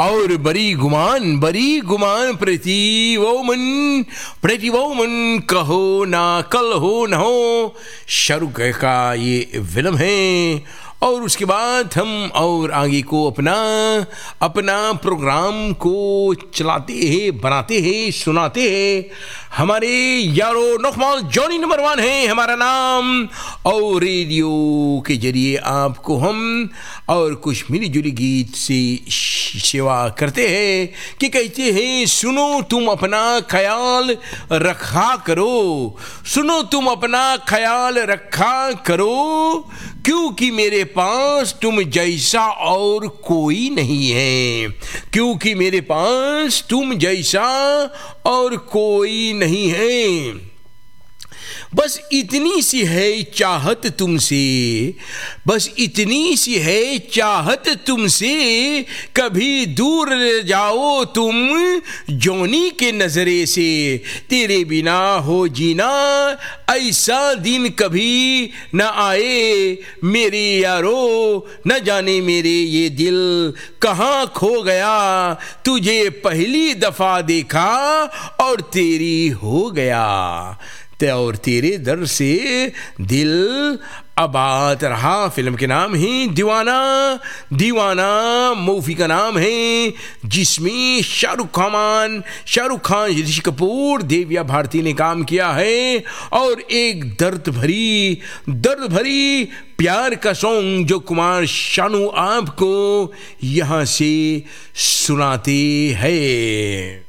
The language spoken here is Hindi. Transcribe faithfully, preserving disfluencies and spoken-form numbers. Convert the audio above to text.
और बड़ी गुमान बड़ी गुमान प्रति वोमन प्रति वोमन कहो ना कल हो न हो शाहरुख का ये फिल्म है। और उसके बाद हम और आगे को अपना अपना प्रोग्राम को चलाते हैं, बनाते हैं, सुनाते हैं। हमारे यारो नौखमाल जॉनी नंबर वन है हमारा नाम, और रेडियो के जरिए आपको हम और कुछ मिली जुली गीत से सेवा करते हैं कि कहते हैं सुनो तुम अपना ख्याल रखा करो, सुनो तुम अपना ख्याल रखा करो, क्योंकि मेरे पास तुम जैसा और कोई नहीं है, क्योंकि मेरे पास तुम जैसा और कोई नहीं है। बस इतनी सी है चाहत तुमसे, बस इतनी सी है चाहत तुमसे, कभी दूर न जाओ तुम जॉनी के नजरे से, तेरे बिना हो जीना ऐसा दिन कभी न आए मेरे यारो, न जाने मेरे ये दिल कहाँ खो गया, तुझे पहली दफा देखा और तेरी हो गया, और तेरे दर से दिल आबाद रहा। फिल्म के नाम है दीवाना, दीवाना मूवी का नाम है, जिसमें शाहरुख खान शाहरुख खान ऋषि कपूर, देविया भारती ने काम किया है, और एक दर्द भरी दर्द भरी प्यार का सॉन्ग जो कुमार शानू आपको यहाँ से सुनाते हैं।